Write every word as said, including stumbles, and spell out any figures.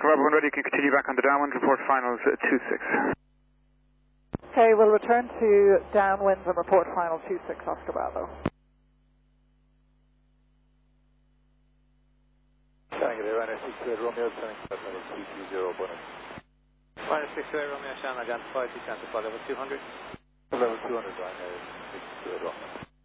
Bravo one ready, you can continue back on the downwind, report finals uh, two six. Okay, we'll return to downwind and report final two six Oscar Bravo. Tango, Ryanair six two eight Romeo, turning flight level two two zero, bonus. Ryanair six two eight Romeo, Shan identified, descent to flight level two hundred. Level two hundred, Ryanair six two eight Romeo.